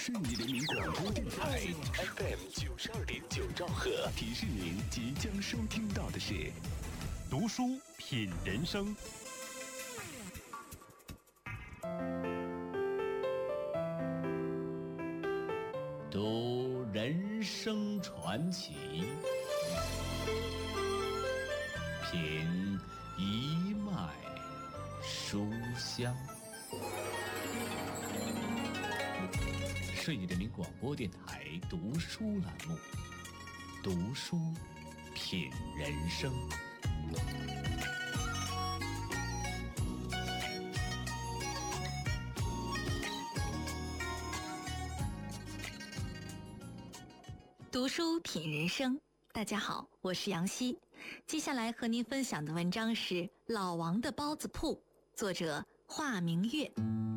顺义人民广播电台 FM92.9兆赫，提示您即将收听到的是读书品人生。 读人生传奇，品一脉书香。顺义人民广播电台读书栏目，读书品人生。 读书品人生，大家好，我是杨希。接下来和您分享的文章是《老王的包子铺》，作者华明月。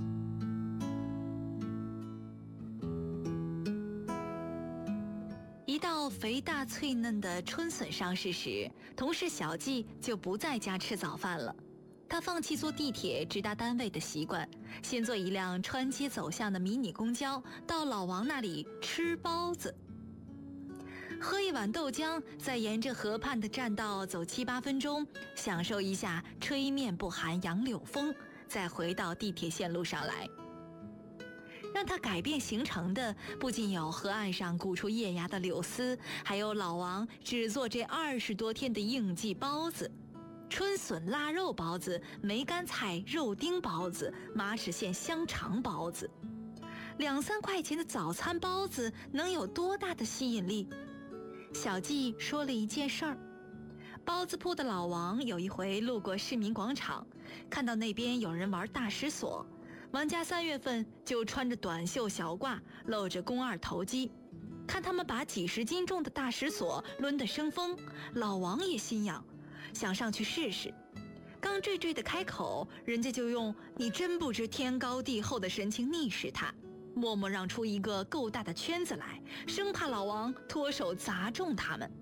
一到肥大脆嫩的春笋上市时，同事小季就不在家吃早饭了。他放弃坐地铁直达单位的习惯，先坐一辆穿街走巷的迷你公交到老王那里吃包子。喝一碗豆浆，再沿着河畔的栈道走7-8分钟，享受一下吹面不寒杨柳风，再回到地铁线路上来。让他改变行程的不仅有河岸上鼓出叶芽的柳丝，还有老王只做这20多天的应季包子：春笋腊肉包子、梅干菜肉丁包子、马齿苋香肠包子。2-3块钱的早餐包子能有多大的吸引力？小季说了一件事儿：包子铺的老王有一回路过市民广场，看到那边有人玩大石锁，玩家3月份就穿着短袖小褂，露着肱二头肌，看他们把几十斤重的大石锁抡得生风，老王也心痒，想上去试试。刚惴惴的开口，人家就用你真不知天高地厚的神情逆视他，默默让出一个够大的圈子来，生怕老王脱手砸中他们。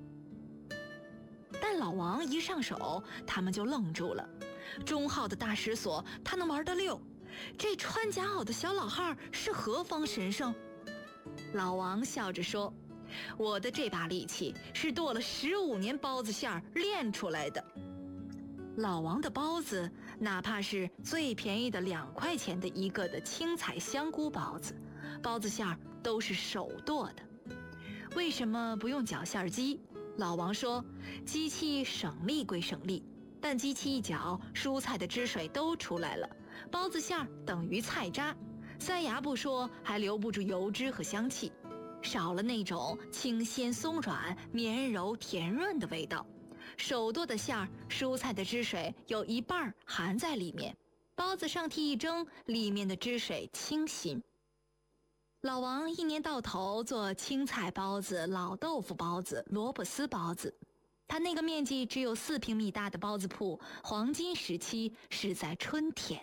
但老王一上手，他们就愣住了。中号的大石锁他能玩得溜，这穿夹袄的小老汉是何方神圣？老王笑着说：我的这把力气是剁了15年包子馅儿练出来的。老王的包子，哪怕是最便宜的2块钱的一个的青菜香菇包子，包子馅儿都是手剁的。为什么不用绞馅机？老王说，机器省力归省力，但机器一搅，蔬菜的汁水都出来了，包子馅儿等于菜渣，塞牙不说，还留不住油脂和香气，少了那种清鲜松软、绵柔甜润的味道。手剁的馅儿，蔬菜的汁水有一半含在里面，包子上屉一蒸，里面的汁水清新。老王一年到头做青菜包子、老豆腐包子、萝卜丝包子。他那个面积只有4平米大的包子铺，黄金时期是在春天。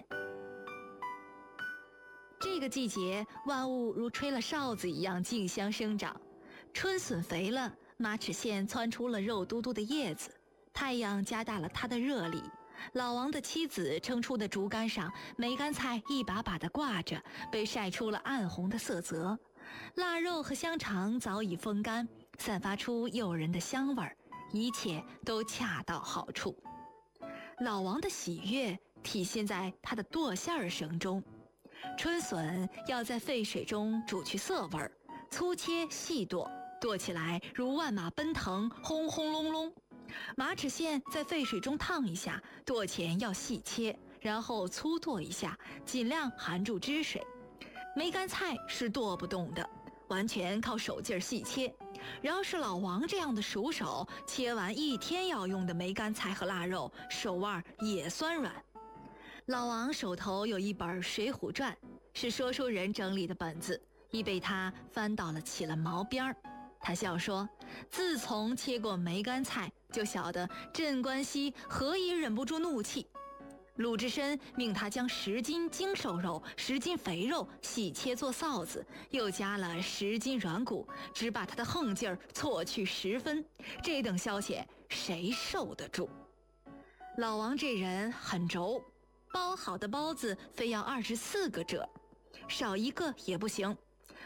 这个季节，万物如吹了哨子一样竞相生长，春笋肥了，马齿苋窜出了肉嘟嘟的叶子，太阳加大了它的热力。老王的妻子撑出的竹竿上，梅干菜一把把地挂着，被晒出了暗红的色泽。腊肉和香肠早已风干，散发出诱人的香味儿，一切都恰到好处。老王的喜悦体现在他的剁馅儿声中。春笋要在沸水中煮去涩味儿，粗切细剁，剁起来如万马奔腾，轰轰隆隆。马齿苋在沸水中烫一下，剁前要细切，然后粗剁一下，尽量含住汁水。梅干菜是剁不动的，完全靠手劲细切。要是老王这样的熟手，切完1天要用的梅干菜和腊肉，手腕也酸软。老王手头有一本《水浒传》，是说书人整理的本子，已被他翻到了起了毛边儿。他笑说，自从切过梅干菜，就晓得镇关西何以忍不住怒气。鲁智深命他将10斤精瘦肉、10斤肥肉细切做臊子，又加了10斤软骨，只把他的横劲儿错去10分。这等消遣，谁受得住？老王这人很轴，包好的包子非要24个褶，少一个也不行。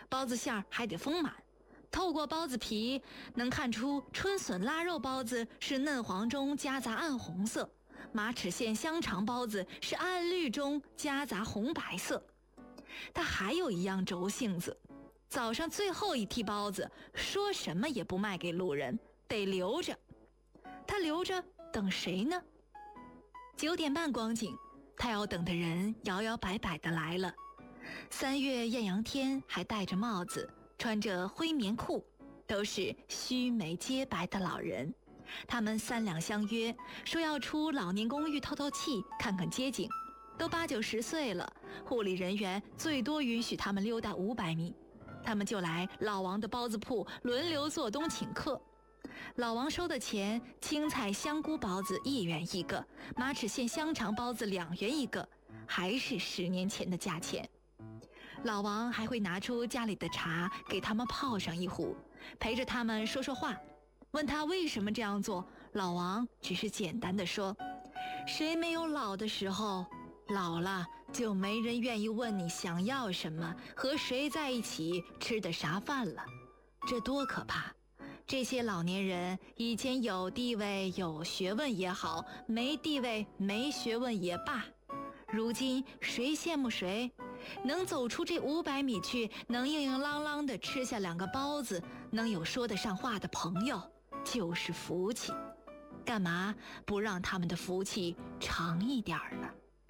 包子馅儿还得丰满。透过包子皮能看出春笋腊肉包子是嫩黄中夹杂暗红色，马齿苋香肠包子是暗绿中夹杂红白色。他还有一样轴性子，早上最后一屉包子说什么也不卖给路人，得留着。他留着等谁呢？9点半光景，他要等的人摇摇摆摆地来了。3月艳阳天，还戴着帽子，穿着灰棉裤，都是须眉洁白的老人。他们3两相约，说要出老年公寓透透气，看看街景。都8、90岁了，护理人员最多允许他们溜达500米。他们就来老王的包子铺轮流做东请客。老王收的钱，青菜香菇包子1元1个，马齿苋香肠包子2元1个，还是10年前的价钱。老王还会拿出家里的茶给他们泡上一壶，陪着他们说说话。问他为什么这样做，老王只是简单地说：谁没有老的时候？老了就没人愿意问你想要什么，和谁在一起，吃的啥饭了。这多可怕！这些老年人以前有地位有学问也好，没地位没学问也罢，如今谁羡慕谁？能走出这500米去，能硬硬朗朗地吃下2个包子，能有说得上话的朋友，就是福气。干嘛不让他们的福气长一点呢？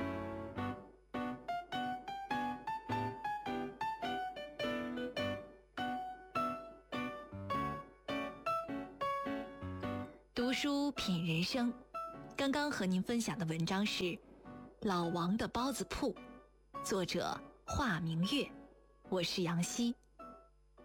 读书品人生，刚刚和您分享的文章是《老王的包子铺》，作者华明月，我是杨希。